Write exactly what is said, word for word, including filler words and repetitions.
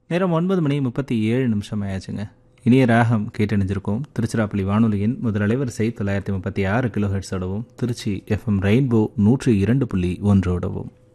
நேரம் ஒன்பது மணி முப்பத்தி ஏழு நிமிஷம் ஆயாச்சுங்க. இனிய ராகம் கேட்டணிஞ்சிருக்கோம். திருச்சிராப்பள்ளி வானொலியின் முதல் அலைவரிசை தொள்ளாயிரத்தி முப்பத்தி ஆறு கிலோ ஹெர்ட்ஸோடவும் திருச்சி எஃப்எம் ரெயின்போ நூற்றி இரண்டு புள்ளி ஒன்றோடவும்